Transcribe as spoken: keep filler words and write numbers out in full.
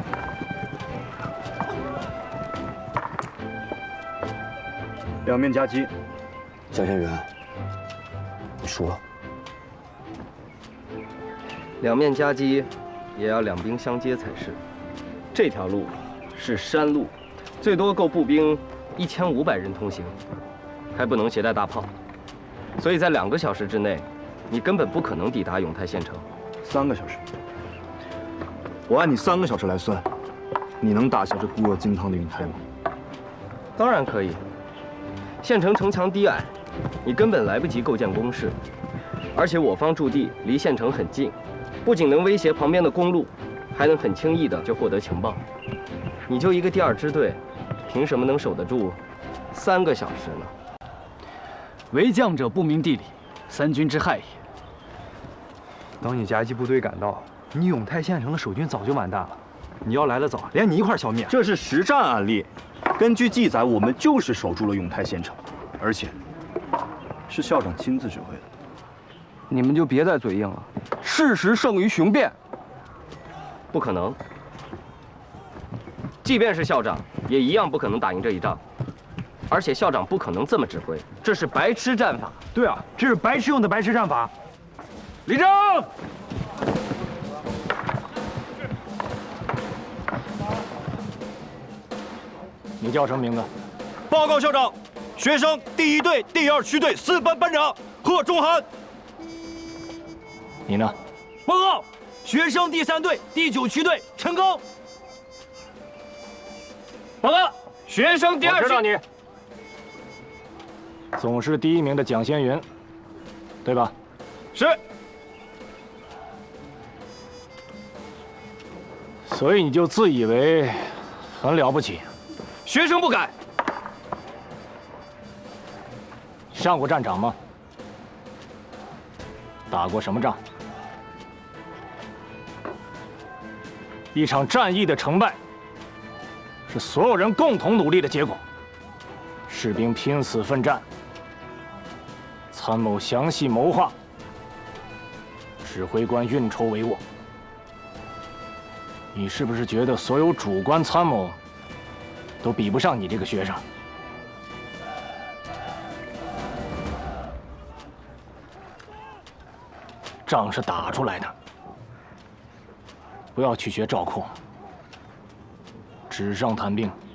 两面夹击。 蒋先元，你说。 两面夹击，也要两兵相接才是。这条路是山路，最多够步兵一千五百人通行，还不能携带大炮，所以在两个小时之内，你根本不可能抵达永泰县城。 三个小时。我按你三个小时来算，你能打下这孤儿惊汤的永泰吗？ 当然可以。县城城墙低矮，你根本来不及构建工事，而且我方驻地离县城很近，不仅能威胁旁边的公路，还能很轻易的就获得情报。你就一个第二支队，凭什么能守得住三个小时呢？ 为将者不明地理，三军之害也。 等你夹击部队赶到，你永泰县城的守军早就完蛋了。你要来得早，连你一块消灭。 这是实战案例，根据记载，我们就是守住了永泰县城，而且是校长亲自指挥的。 你们就别再嘴硬了，事实胜于雄辩。 不可能，即便是校长，也一样不可能打赢这一仗。而且校长不可能这么指挥，这是白痴战法。 对啊，这是白痴用的白痴战法。立正。你叫什么名字？ 报告校长，学生第一队第二区队四班班长贺中涵。 你呢？ 报告，学生第三队第九区队陈刚。报告，学生第二区。 我知道你。总是第一名的蒋先云，对吧？ 是。 所以你就自以为很了不起？ 学生不敢。 上过战场吗？打过什么仗？一场战役的成败，是所有人共同努力的结果。士兵拼死奋战，参谋详细谋划，指挥官运筹帷幄。你是不是觉得所有主官参谋都比不上你这个学生？仗是打出来的，不要去学赵括，纸上谈兵。